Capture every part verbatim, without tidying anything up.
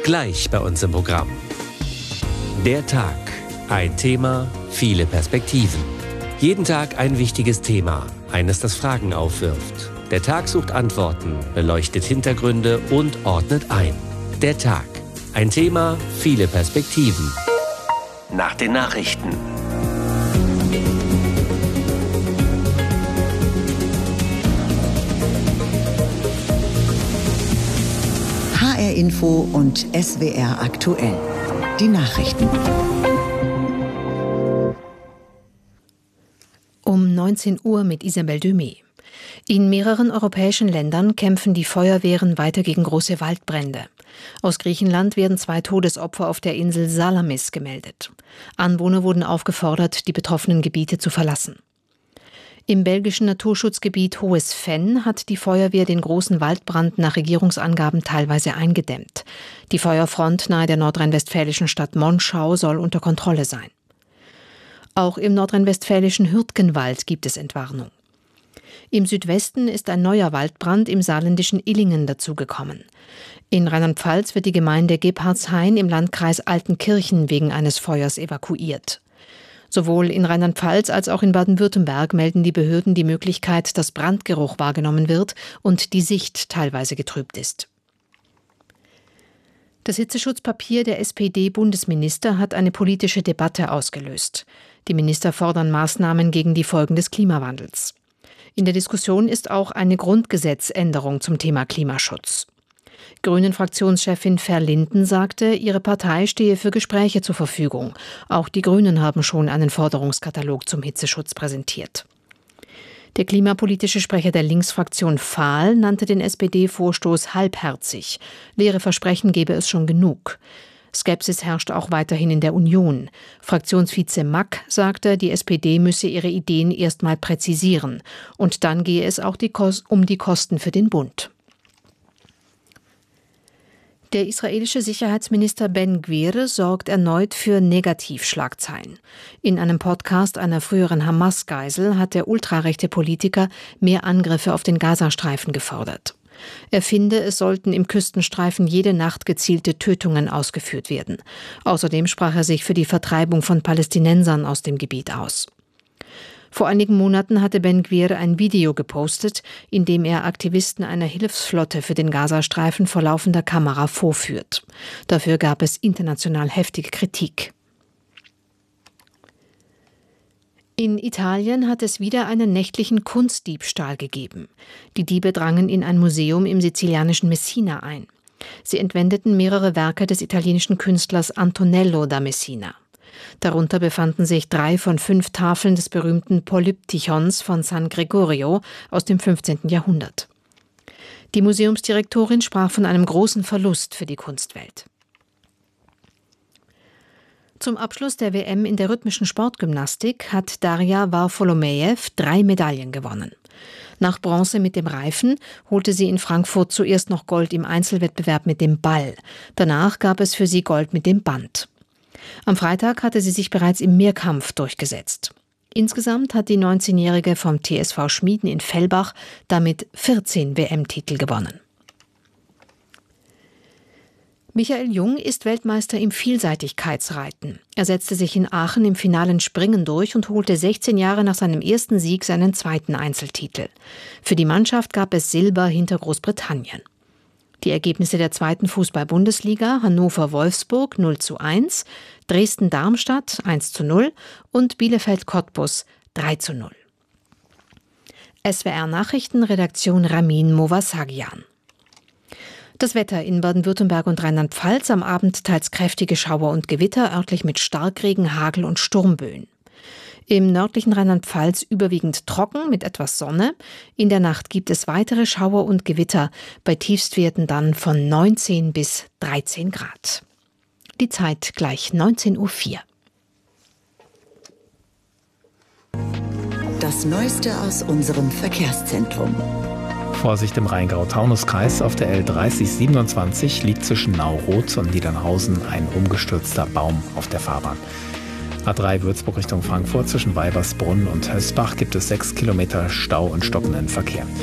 Gleich bei uns im Programm. Der Tag. Ein Thema, viele Perspektiven. Jeden Tag ein wichtiges Thema, eines, das Fragen aufwirft. Der Tag sucht Antworten, beleuchtet Hintergründe und ordnet ein. Der Tag. Ein Thema, viele Perspektiven. Nach den Nachrichten. H R Info und S W R aktuell. Die Nachrichten. Um neunzehn Uhr mit Isabelle Dumé. In mehreren europäischen Ländern kämpfen die Feuerwehren weiter gegen große Waldbrände. Aus Griechenland werden zwei Todesopfer auf der Insel Salamis gemeldet. Anwohner wurden aufgefordert, die betroffenen Gebiete zu verlassen. Im belgischen Naturschutzgebiet Hohes Venn hat die Feuerwehr den großen Waldbrand nach Regierungsangaben teilweise eingedämmt. Die Feuerfront nahe der nordrhein-westfälischen Stadt Monschau soll unter Kontrolle sein. Auch im nordrhein-westfälischen Hürtgenwald gibt es Entwarnung. Im Südwesten ist ein neuer Waldbrand im saarländischen Illingen dazugekommen. In Rheinland-Pfalz wird die Gemeinde Gebhardshain im Landkreis Altenkirchen wegen eines Feuers evakuiert. Sowohl in Rheinland-Pfalz als auch in Baden-Württemberg melden die Behörden die Möglichkeit, dass Brandgeruch wahrgenommen wird und die Sicht teilweise getrübt ist. Das Hitzeschutzpapier der S P D-Bundesminister hat eine politische Debatte ausgelöst. Die Minister fordern Maßnahmen gegen die Folgen des Klimawandels. In der Diskussion ist auch eine Grundgesetzänderung zum Thema Klimaschutz. Grünen-Fraktionschefin Verlinden sagte, ihre Partei stehe für Gespräche zur Verfügung. Auch die Grünen haben schon einen Forderungskatalog zum Hitzeschutz präsentiert. Der klimapolitische Sprecher der Linksfraktion Fahl nannte den S P D-Vorstoß halbherzig. Leere Versprechen gebe es schon genug. Skepsis herrscht auch weiterhin in der Union. Fraktionsvize Mack sagte, die S P D müsse ihre Ideen erst mal präzisieren. Und dann gehe es auch die Kos- um die Kosten für den Bund. Der israelische Sicherheitsminister Ben-Gvir sorgt erneut für Negativschlagzeilen. In einem Podcast einer früheren Hamas-Geisel hat der ultrarechte Politiker mehr Angriffe auf den Gazastreifen gefordert. Er finde, es sollten im Küstenstreifen jede Nacht gezielte Tötungen ausgeführt werden. Außerdem sprach er sich für die Vertreibung von Palästinensern aus dem Gebiet aus. Vor einigen Monaten hatte Ben-Gvir ein Video gepostet, in dem er Aktivisten einer Hilfsflotte für den Gazastreifen vor laufender Kamera vorführt. Dafür gab es international heftige Kritik. In Italien hat es wieder einen nächtlichen Kunstdiebstahl gegeben. Die Diebe drangen in ein Museum im sizilianischen Messina ein. Sie entwendeten mehrere Werke des italienischen Künstlers Antonello da Messina. Darunter befanden sich drei von fünf Tafeln des berühmten Polyptychons von San Gregorio aus dem fünfzehnten Jahrhundert. Die Museumsdirektorin sprach von einem großen Verlust für die Kunstwelt. Zum Abschluss der W M in der rhythmischen Sportgymnastik hat Daria Varfolomejew drei Medaillen gewonnen. Nach Bronze mit dem Reifen holte sie in Frankfurt zuerst noch Gold im Einzelwettbewerb mit dem Ball. Danach gab es für sie Gold mit dem Band. Am Freitag hatte sie sich bereits im Mehrkampf durchgesetzt. Insgesamt hat die neunzehnjährige vom T S V Schmieden in Fellbach damit vierzehn W M-Titel gewonnen. Michael Jung ist Weltmeister im Vielseitigkeitsreiten. Er setzte sich in Aachen im finalen Springen durch und holte sechzehn Jahre nach seinem ersten Sieg seinen zweiten Einzeltitel. Für die Mannschaft gab es Silber hinter Großbritannien. Die Ergebnisse der zweiten Fußball-Bundesliga: Hannover-Wolfsburg null zu eins, Dresden-Darmstadt eins zu null und Bielefeld-Cottbus drei zu null. S W R-Nachrichten, Redaktion Ramin Movasagian. Das Wetter in Baden-Württemberg und Rheinland-Pfalz: am Abend teils kräftige Schauer und Gewitter, örtlich mit Starkregen, Hagel und Sturmböen. Im nördlichen Rheinland-Pfalz überwiegend trocken mit etwas Sonne. In der Nacht gibt es weitere Schauer und Gewitter, bei Tiefstwerten dann von neunzehn bis dreizehn Grad. Die Zeit gleich neunzehn Uhr vier. Das Neueste aus unserem Verkehrszentrum. Vorsicht im Rheingau-Taunus-Kreis. Auf der L dreißig siebenundzwanzig liegt zwischen Nauroth und Niedernhausen ein umgestürzter Baum auf der Fahrbahn. A drei Würzburg Richtung Frankfurt zwischen Weibersbrunn und Hösbach gibt es sechs Kilometer Stau und stockenden Verkehr.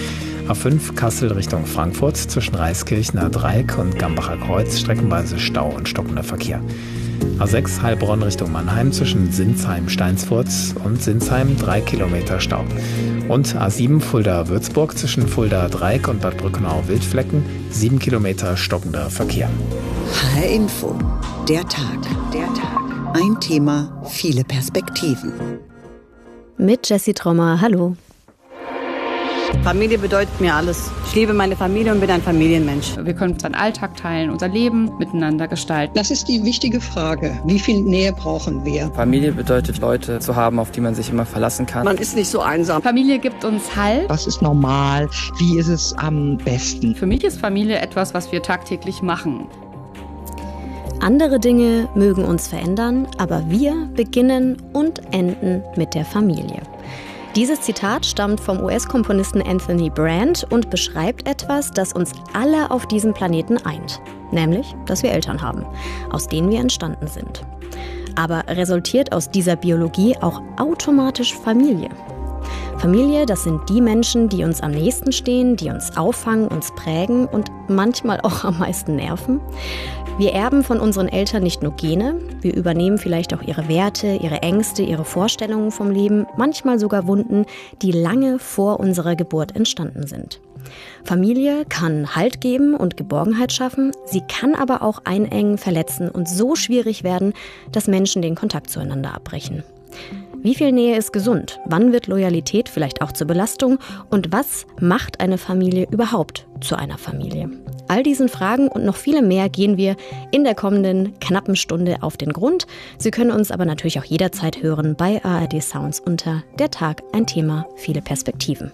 A fünf Kassel Richtung Frankfurt zwischen Reiskirchener Dreieck und Gambacher Kreuz streckenweise Stau und stockender Verkehr. A sechs Heilbronn Richtung Mannheim zwischen Sinsheim-Steinsfurt und Sinsheim drei Kilometer Stau. Und A sieben Fulda-Würzburg zwischen Fulda-Dreieck und Bad Brückenau-Wildflecken sieben Kilometer stockender Verkehr. H R Info, der Tag. Der Tag. Ein Thema, viele Perspektiven. Mit Jessie Trommer, hallo. Familie bedeutet mir alles. Ich liebe meine Familie und bin ein Familienmensch. Wir können unseren Alltag teilen, unser Leben miteinander gestalten. Das ist die wichtige Frage. Wie viel Nähe brauchen wir? Familie bedeutet, Leute zu haben, auf die man sich immer verlassen kann. Man ist nicht so einsam. Familie gibt uns Halt. Was ist normal? Wie ist es am besten? Für mich ist Familie etwas, was wir tagtäglich machen. Andere Dinge mögen uns verändern, aber wir beginnen und enden mit der Familie. Dieses Zitat stammt vom U S-Komponisten Anthony Brand und beschreibt etwas, das uns alle auf diesem Planeten eint. Nämlich, dass wir Eltern haben, aus denen wir entstanden sind. Aber resultiert aus dieser Biologie auch automatisch Familie? Familie, das sind die Menschen, die uns am nächsten stehen, die uns auffangen, uns prägen und manchmal auch am meisten nerven. Wir erben von unseren Eltern nicht nur Gene, wir übernehmen vielleicht auch ihre Werte, ihre Ängste, ihre Vorstellungen vom Leben, manchmal sogar Wunden, die lange vor unserer Geburt entstanden sind. Familie kann Halt geben und Geborgenheit schaffen, sie kann aber auch einengen, verletzen und so schwierig werden, dass Menschen den Kontakt zueinander abbrechen. Wie viel Nähe ist gesund? Wann wird Loyalität vielleicht auch zur Belastung? Und was macht eine Familie überhaupt zu einer Familie? All diesen Fragen und noch viele mehr gehen wir in der kommenden knappen Stunde auf den Grund. Sie können uns aber natürlich auch jederzeit hören bei A R D Sounds unter Der Tag, ein Thema, viele Perspektiven.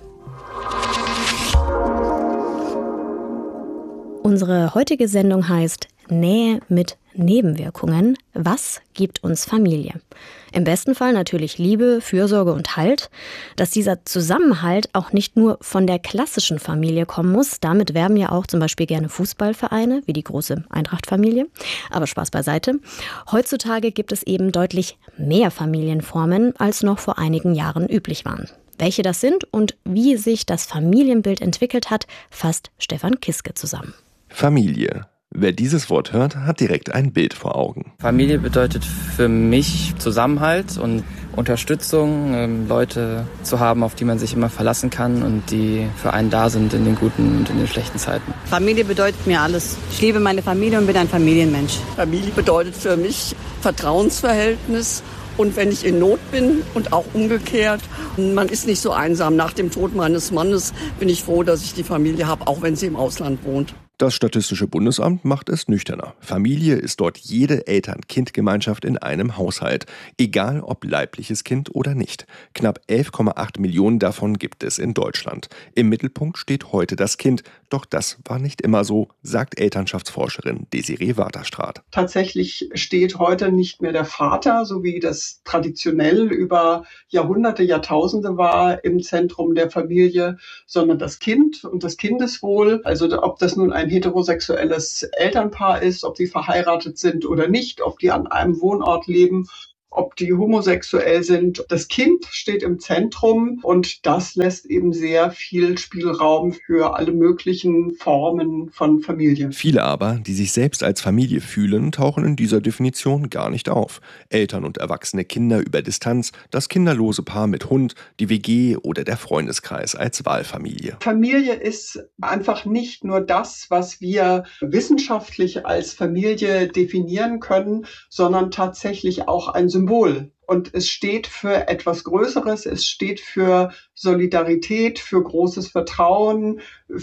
Unsere heutige Sendung heißt Nähe mit Nebenwirkungen. Was gibt uns Familie? Im besten Fall natürlich Liebe, Fürsorge und Halt. Dass dieser Zusammenhalt auch nicht nur von der klassischen Familie kommen muss. Damit werben ja auch zum Beispiel gerne Fußballvereine, wie die große Eintracht-Familie. Aber Spaß beiseite. Heutzutage gibt es eben deutlich mehr Familienformen, als noch vor einigen Jahren üblich waren. Welche das sind und wie sich das Familienbild entwickelt hat, fasst Stefan Kiske zusammen. Familie. Wer dieses Wort hört, hat direkt ein Bild vor Augen. Familie bedeutet für mich Zusammenhalt und Unterstützung, ähm, Leute zu haben, auf die man sich immer verlassen kann und die für einen da sind in den guten und in den schlechten Zeiten. Familie bedeutet mir alles. Ich liebe meine Familie und bin ein Familienmensch. Familie bedeutet für mich Vertrauensverhältnis. Und wenn ich in Not bin und auch umgekehrt, man ist nicht so einsam. Nach dem Tod meines Mannes bin ich froh, dass ich die Familie habe, auch wenn sie im Ausland wohnt. Das Statistische Bundesamt macht es nüchterner. Familie ist dort jede Eltern-Kind-Gemeinschaft in einem Haushalt. Egal ob leibliches Kind oder nicht. Knapp elf Komma acht Millionen davon gibt es in Deutschland. Im Mittelpunkt steht heute das Kind. Doch das war nicht immer so, sagt Elternschaftsforscherin Desiree Waterstraat. Tatsächlich steht heute nicht mehr der Vater, so wie das traditionell über Jahrhunderte, Jahrtausende war, im Zentrum der Familie, sondern das Kind und das Kindeswohl. Also ob das nun ein heterosexuelles Elternpaar ist, ob sie verheiratet sind oder nicht, ob die an einem Wohnort leben, ob die homosexuell sind. Das Kind steht im Zentrum und das lässt eben sehr viel Spielraum für alle möglichen Formen von Familie. Viele aber, die sich selbst als Familie fühlen, tauchen in dieser Definition gar nicht auf. Eltern und erwachsene Kinder über Distanz, das kinderlose Paar mit Hund, die W G oder der Freundeskreis als Wahlfamilie. Familie ist einfach nicht nur das, was wir wissenschaftlich als Familie definieren können, sondern tatsächlich auch ein Symbol. Symbol. Und es steht für etwas Größeres, es steht für Solidarität, für großes Vertrauen,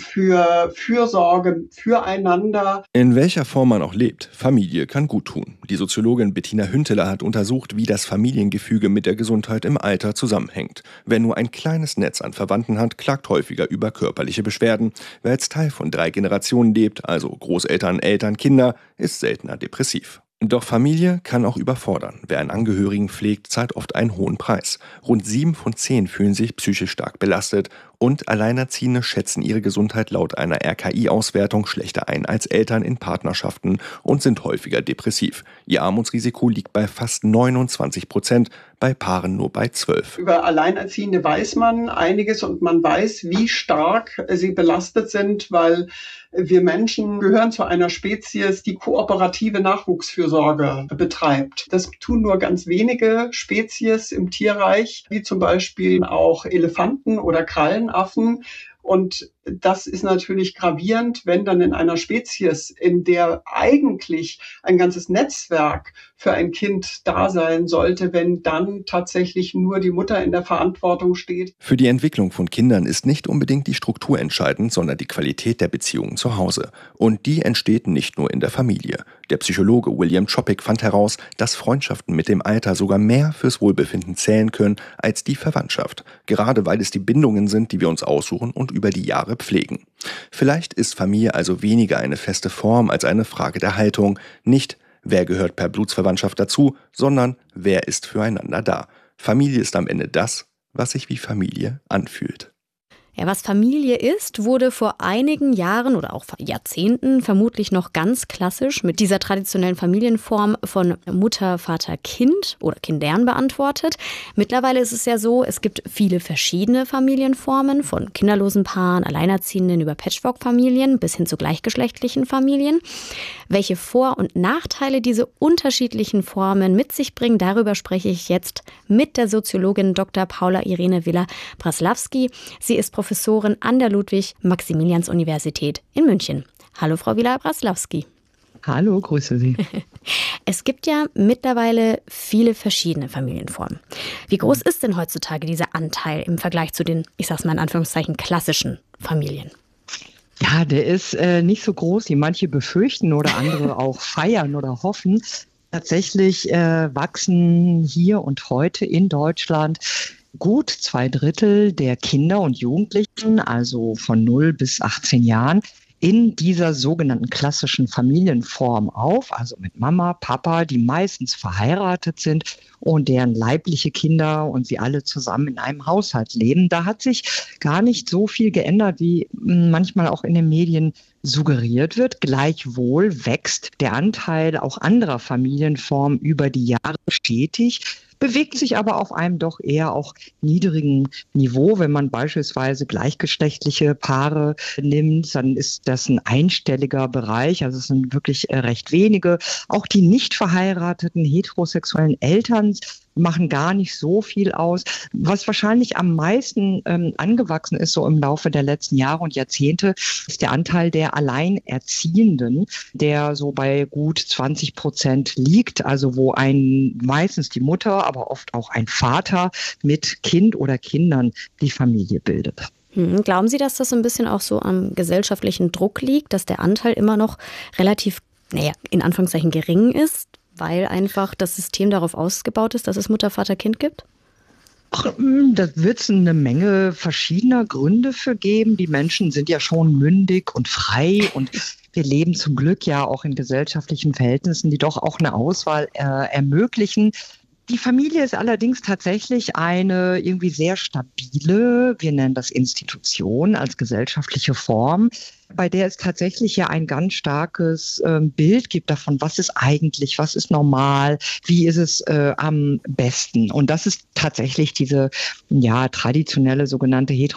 für Fürsorge, füreinander. In welcher Form man auch lebt, Familie kann gut tun. Die Soziologin Bettina Hünteler hat untersucht, wie das Familiengefüge mit der Gesundheit im Alter zusammenhängt. Wer nur ein kleines Netz an Verwandten hat, klagt häufiger über körperliche Beschwerden. Wer als Teil von drei Generationen lebt, also Großeltern, Eltern, Kinder, ist seltener depressiv. Doch Familie kann auch überfordern. Wer einen Angehörigen pflegt, zahlt oft einen hohen Preis. Rund sieben von zehn fühlen sich psychisch stark belastet und Alleinerziehende schätzen ihre Gesundheit laut einer R K I-Auswertung schlechter ein als Eltern in Partnerschaften und sind häufiger depressiv. Ihr Armutsrisiko liegt bei fast neunundzwanzig Prozent, bei Paaren nur bei zwölf. Über Alleinerziehende weiß man einiges und man weiß, wie stark sie belastet sind, weil wir Menschen gehören zu einer Spezies, die kooperative Nachwuchsfürsorge betreibt. Das tun nur ganz wenige Spezies im Tierreich, wie zum Beispiel auch Elefanten oder Krallenaffen. Und das ist natürlich gravierend, wenn dann in einer Spezies, in der eigentlich ein ganzes Netzwerk für ein Kind da sein sollte, wenn dann tatsächlich nur die Mutter in der Verantwortung steht. Für die Entwicklung von Kindern ist nicht unbedingt die Struktur entscheidend, sondern die Qualität der Beziehungen zu Hause. Und die entsteht nicht nur in der Familie. Der Psychologe William Chopik fand heraus, dass Freundschaften mit dem Alter sogar mehr fürs Wohlbefinden zählen können als die Verwandtschaft. Gerade weil es die Bindungen sind, die wir uns aussuchen und über die Jahre pflegen. Vielleicht ist Familie also weniger eine feste Form als eine Frage der Haltung. Nicht, wer gehört per Blutsverwandtschaft dazu, sondern wer ist füreinander da. Familie ist am Ende das, was sich wie Familie anfühlt. Ja, was Familie ist, wurde vor einigen Jahren oder auch Jahrzehnten vermutlich noch ganz klassisch mit dieser traditionellen Familienform von Mutter, Vater, Kind oder Kindern beantwortet. Mittlerweile ist es ja so, es gibt viele verschiedene Familienformen, von kinderlosen Paaren, Alleinerziehenden über Patchwork-Familien bis hin zu gleichgeschlechtlichen Familien. Welche Vor- und Nachteile diese unterschiedlichen Formen mit sich bringen, darüber spreche ich jetzt mit der Soziologin Doktor Paula Irene Villa-Braslawski. Sie ist Professorin an der Ludwig-Maximilians-Universität in München. Hallo, Frau Villa-Braslawski. Hallo, grüße Sie. Es gibt ja mittlerweile viele verschiedene Familienformen. Wie groß ist denn heutzutage dieser Anteil im Vergleich zu den, ich sag's mal in Anführungszeichen, klassischen Familien? Ja, der ist äh, nicht so groß, wie manche befürchten oder andere auch feiern oder hoffen. Tatsächlich äh, wachsen hier und heute in Deutschland gut zwei Drittel der Kinder und Jugendlichen, also von null bis achtzehn Jahren, in dieser sogenannten klassischen Familienform auf, also mit Mama, Papa, die meistens verheiratet sind und deren leibliche Kinder und sie alle zusammen in einem Haushalt leben. Da hat sich gar nicht so viel geändert, wie manchmal auch in den Medien suggeriert wird. Gleichwohl wächst der Anteil auch anderer Familienformen über die Jahre stetig, bewegt sich aber auf einem doch eher auch niedrigen Niveau. Wenn man beispielsweise gleichgeschlechtliche Paare nimmt, dann ist das ein einstelliger Bereich, also es sind wirklich recht wenige. Auch die nicht verheirateten heterosexuellen Eltern machen gar nicht so viel aus. Was wahrscheinlich am meisten ähm, angewachsen ist, so im Laufe der letzten Jahre und Jahrzehnte, ist der Anteil der Alleinerziehenden, der so bei gut zwanzig Prozent liegt, also wo ein meistens die Mutter, aber oft auch ein Vater mit Kind oder Kindern die Familie bildet. Hm, glauben Sie, dass das so ein bisschen auch so am gesellschaftlichen Druck liegt, dass der Anteil immer noch relativ, naja, in Anführungszeichen gering ist, weil einfach das System darauf ausgebaut ist, dass es Mutter, Vater, Kind gibt? Ach, da wird es eine Menge verschiedener Gründe für geben. Die Menschen sind ja schon mündig und frei und wir leben zum Glück ja auch in gesellschaftlichen Verhältnissen, die doch auch eine Auswahl äh, ermöglichen. Die Familie ist allerdings tatsächlich eine irgendwie sehr stabile, wir nennen das Institution als gesellschaftliche Form, bei der es tatsächlich ja ein ganz starkes äh, Bild gibt davon, was ist eigentlich, was ist normal, wie ist es äh, am besten. Und das ist tatsächlich diese ja traditionelle sogenannte heteronormative